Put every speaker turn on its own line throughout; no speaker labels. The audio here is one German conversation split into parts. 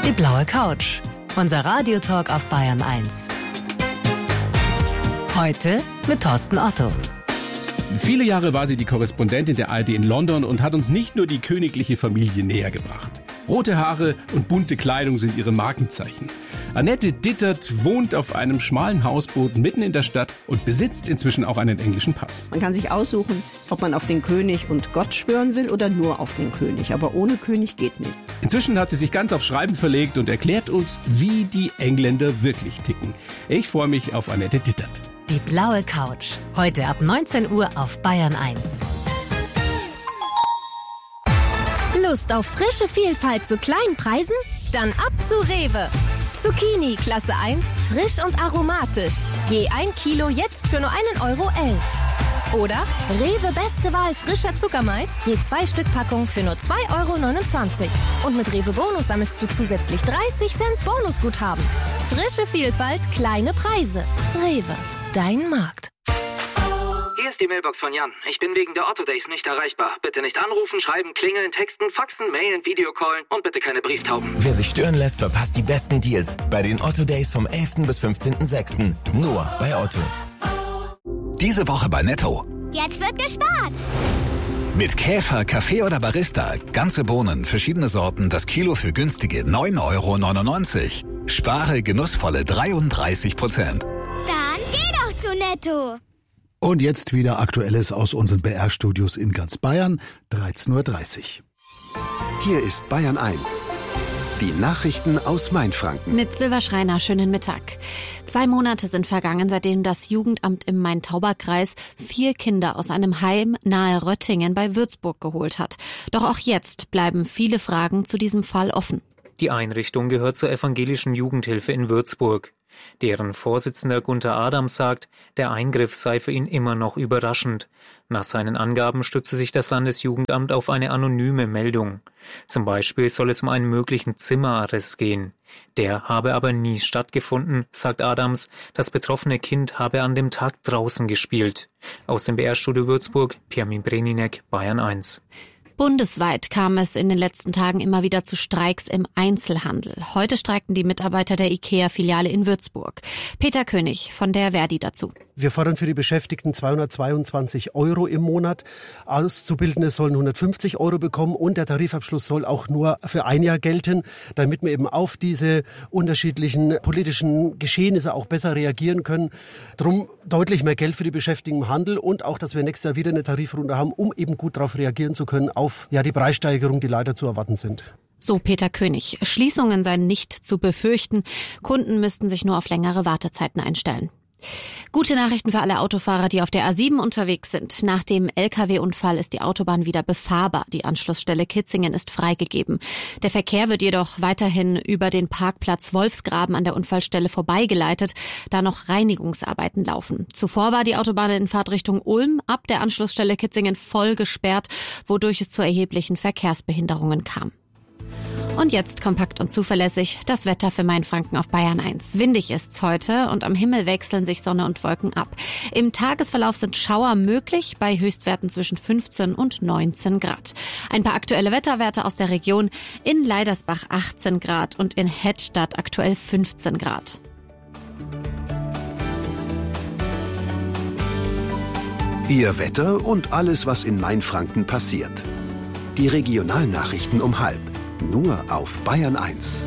Die blaue Couch. Unser Radiotalk auf Bayern 1. Heute mit Thorsten Otto.
Viele Jahre war sie die Korrespondentin der ARD in London und hat uns nicht nur die königliche Familie näher gebracht. Rote Haare und bunte Kleidung sind ihre Markenzeichen. Annette Dittert wohnt auf einem schmalen Hausboot mitten in der Stadt und besitzt inzwischen auch einen englischen Pass.
Man kann sich aussuchen, ob man auf den König und Gott schwören will oder nur auf den König. Aber ohne König geht nicht.
Inzwischen hat sie sich ganz auf Schreiben verlegt und erklärt uns, wie die Engländer wirklich ticken. Ich freue mich auf Annette Dittert.
Die blaue Couch. Heute ab 19 Uhr auf Bayern 1.
Lust auf frische Vielfalt zu kleinen Preisen? Dann ab zu Rewe. Zucchini Klasse 1, frisch und aromatisch. Je 1 Kilo jetzt für nur 1,11 €. Oder Rewe beste Wahl frischer Zuckermais, je 2 Stück Packung für nur 2,29 €. Und mit Rewe Bonus sammelst du zusätzlich 30 Cent Bonusguthaben. Frische Vielfalt, kleine Preise. Rewe, dein Markt.
Hier ist die Mailbox von Jan. Ich bin wegen der Otto Days nicht erreichbar. Bitte nicht anrufen, schreiben, klingeln, texten, faxen, mailen, Videocallen und bitte keine Brieftauben.
Wer sich stören lässt, verpasst die besten Deals bei den Otto Days vom 11. bis 15.06. Nur bei Otto.
Diese Woche bei Netto.
Jetzt wird gespart.
Mit Käfer, Kaffee oder Barista. Ganze Bohnen, verschiedene Sorten, das Kilo für günstige 9,99 €. Spare genussvolle 33%.
Dann geh doch zu Netto.
Und jetzt wieder Aktuelles aus unseren BR-Studios in ganz Bayern, 13:30 Uhr.
Hier ist Bayern 1. Die Nachrichten aus Mainfranken.
Mit Silva Schreiner, schönen Mittag. 2 Monate sind vergangen, seitdem das Jugendamt im Main-Tauber-Kreis 4 Kinder aus einem Heim nahe Röttingen bei Würzburg geholt hat. Doch auch jetzt bleiben viele Fragen zu diesem Fall offen.
Die Einrichtung gehört zur evangelischen Jugendhilfe in Würzburg. Deren Vorsitzender Gunther Adams sagt, der Eingriff sei für ihn immer noch überraschend. Nach seinen Angaben stütze sich das Landesjugendamt auf eine anonyme Meldung. Zum Beispiel soll es um einen möglichen Zimmerarrest gehen. Der habe aber nie stattgefunden, sagt Adams. Das betroffene Kind habe an dem Tag draußen gespielt. Aus dem BR-Studio Würzburg, Pirmin Breninek, Bayern 1.
Bundesweit kam es in den letzten Tagen immer wieder zu Streiks im Einzelhandel. Heute streikten die Mitarbeiter der IKEA-Filiale in Würzburg. Peter König von der Verdi dazu.
Wir fordern für die Beschäftigten 222 € im Monat. Auszubildende sollen 150 € bekommen und der Tarifabschluss soll auch nur für ein Jahr gelten, damit wir eben auf diese unterschiedlichen politischen Geschehnisse auch besser reagieren können. Drum deutlich mehr Geld für die Beschäftigten im Handel und auch, dass wir nächstes Jahr wieder eine Tarifrunde haben, um eben gut darauf reagieren zu können, auf die Preissteigerungen, die leider zu erwarten sind.
So Peter König. Schließungen seien nicht zu befürchten. Kunden müssten sich nur auf längere Wartezeiten einstellen. Gute Nachrichten für alle Autofahrer, die auf der A7 unterwegs sind. Nach dem LKW-Unfall ist die Autobahn wieder befahrbar. Die Anschlussstelle Kitzingen ist freigegeben. Der Verkehr wird jedoch weiterhin über den Parkplatz Wolfsgraben an der Unfallstelle vorbeigeleitet, da noch Reinigungsarbeiten laufen. Zuvor war die Autobahn in Fahrtrichtung Ulm ab der Anschlussstelle Kitzingen voll gesperrt, wodurch es zu erheblichen Verkehrsbehinderungen kam. Und jetzt kompakt und zuverlässig das Wetter für Mainfranken auf Bayern 1. Windig ist's heute und am Himmel wechseln sich Sonne und Wolken ab. Im Tagesverlauf sind Schauer möglich bei Höchstwerten zwischen 15 und 19 Grad. Ein paar aktuelle Wetterwerte aus der Region: in Leidersbach 18 Grad und in Hettstadt aktuell 15 Grad.
Ihr Wetter und alles, was in Mainfranken passiert. Die Regionalnachrichten um 12:30. Nur auf Bayern 1.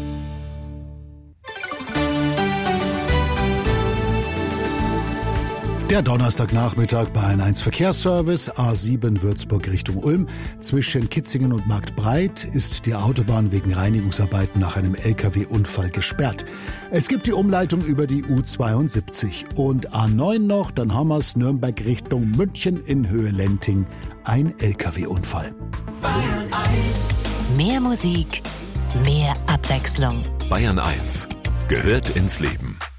Der Donnerstagnachmittag bei Bayern 1 Verkehrsservice, A7 Würzburg Richtung Ulm. Zwischen Kitzingen und Marktbreit ist die Autobahn wegen Reinigungsarbeiten nach einem LKW-Unfall gesperrt. Es gibt die Umleitung über die U72 und A9 noch, dann haben wir es Nürnberg Richtung München in Höhe Lenting. Ein LKW-Unfall.
Bayern 1. Mehr Musik, mehr Abwechslung.
Bayern 1 gehört ins Leben.